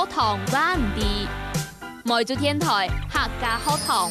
學堂關閉，每週天台客家學堂。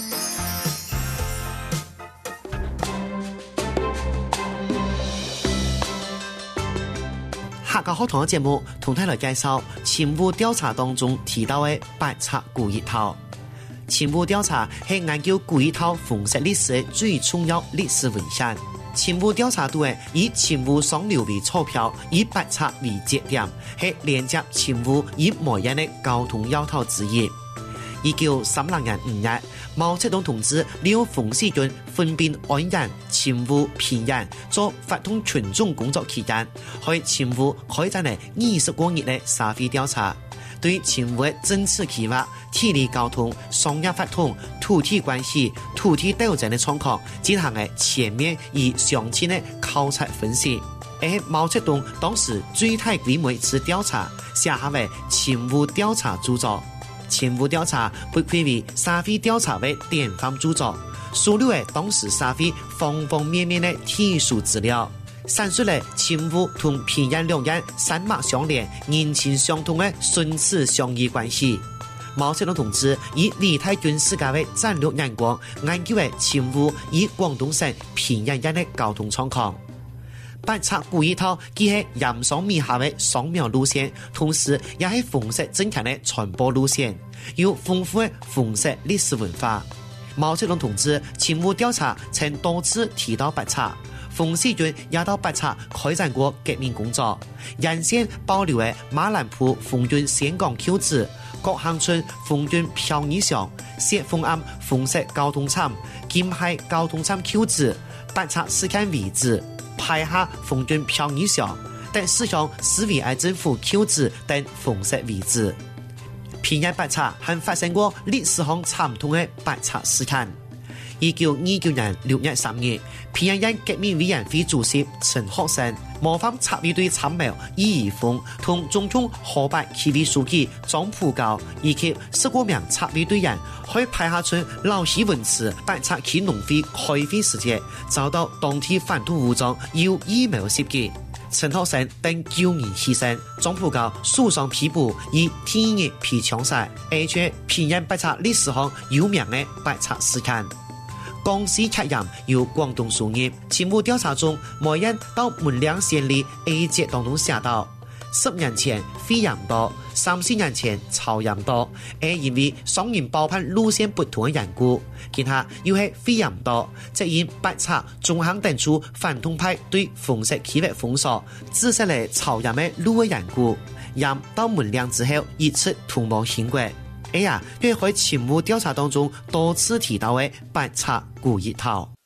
客家學堂嘅節目同大家介紹前務調查當中提到嘅八冊古一套。前務調查係研究古一套風俗歷史最重要歷史文獻。前務調查隊以前務上流為坐標，以八冊為節點，係連接前務以每日嘅交通要道之一。1936年5月，毛澤東同志利用馮世軍分辨安陽、前務、平陽做發動群眾工作期間，喺前務開展了20多日嘅社會調查，對前務嘅政治企劃、體力交通、商業發展、土地關係、土地鬥爭嘅狀況進行了全面而詳盡嘅考察分析。係毛澤東當時最大規模一次調查，寫下為前務調查著作。前務調查被歸為社會調查的典範著作，收錄了當時社會方方面面的技術資料，闡述了前務同平陽兩岸山脈相連、人情相通的唇齒相依關係。毛澤東同志以李太軍世界的戰略眼光，研究了前務以廣東省平陽縣的交通狀況。八冊古一套既係鹽商米下的商苗路線，同時也係風俗政權的傳播路線，有豐富的風俗歷史文化。毛澤東同志前務調查曾多次提到八冊，馮世軍也到八冊開展過革命工作。沿線保留的馬蘭埔豐潤岘港口子、國行村豐潤飄衣巷、石鳳庵風俗交通站、金海交通站口子、八冊試看遺址、排下豐潤飄衣巷等四項市委愛政府口子等風俗遺址。平陽八冊還發生過歷史上慘痛的八冊事件。1929年6月3日，平陽縣革命委員會主席陳學成模仿插隊隊參謀易宜豐同中共河北區委書記莊普高以及10多名插隊隊員喺排下村老西文祠八冊區農會開會時節，遭到當地反動武裝有預謀襲擊。陳學成等9人犧牲，莊普高受傷皮部以天熱皮槍殺，而且平陽八冊歷史上有名的八冊事件。江西客人由廣東輸入，前務調查中，每日到門梁縣里 A 節當中寫到，10年前飛揚多，30年前朝陽多，因為雙人包辦路線不同的緣故，其他又係飛揚多，則因八冊中行等處反動派對風俗區域封鎖，致使了朝陽的路的緣故，讓到門梁之後一直圖謀興國。因為喺前務調查當中多次提到的八冊古一套。